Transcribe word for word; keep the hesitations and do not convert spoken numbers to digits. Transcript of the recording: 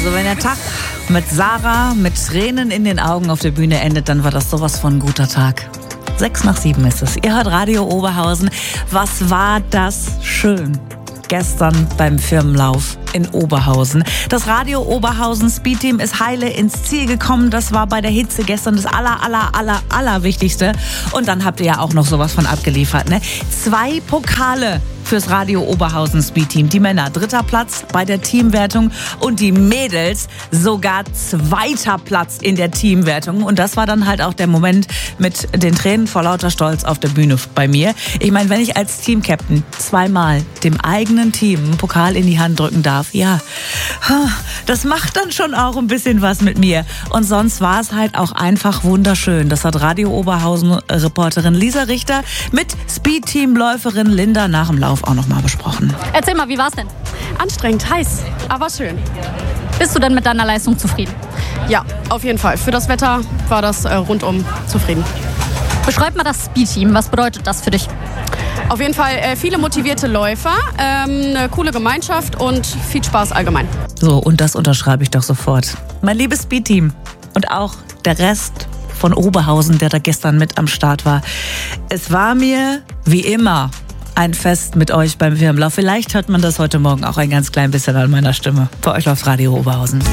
Also wenn der Tag mit Sarah mit Tränen in den Augen auf der Bühne endet, dann war das sowas von ein guter Tag. Sechs nach sieben ist es. Ihr hört Radio Oberhausen. Was war das schön gestern beim Firmenlauf in Oberhausen. Das Radio Oberhausen Speedteam ist heile ins Ziel gekommen. Das war bei der Hitze gestern das aller, aller, aller, aller Wichtigste. Und dann habt ihr ja auch noch sowas von abgeliefert, ne? Zwei Pokale fürs Radio Oberhausen Speedteam. Die Männer dritter Platz bei der Teamwertung und die Mädels sogar zweiter Platz in der Teamwertung. Und das war dann halt auch der Moment mit den Tränen vor lauter Stolz auf der Bühne bei mir. Ich meine, wenn ich als Teamcaptain zweimal dem eigenen Team einen Pokal in die Hand drücken darf, ja, das macht dann schon auch ein bisschen was mit mir. Und sonst war es halt auch einfach wunderschön. Das hat Radio Oberhausen-Reporterin Lisa Richter mit Speedteam-Läuferin Linda nach dem Lauf auch noch mal besprochen. Erzähl mal, wie war's denn? Anstrengend, heiß, aber schön. Bist du denn mit deiner Leistung zufrieden? Ja, auf jeden Fall. Für das Wetter war das äh, rundum zufrieden. Beschreib mal das Speedteam. Was bedeutet das für dich? Auf jeden Fall äh, viele motivierte Läufer, ähm, eine coole Gemeinschaft und viel Spaß allgemein. So, und das unterschreibe ich doch sofort. Mein liebes Speedteam und auch der Rest von Oberhausen, der da gestern mit am Start war. Es war mir, wie immer, ein Fest mit euch beim Firmenlauf. Vielleicht hört man das heute Morgen auch ein ganz klein bisschen an meiner Stimme. Bei euch läuft Radio Oberhausen.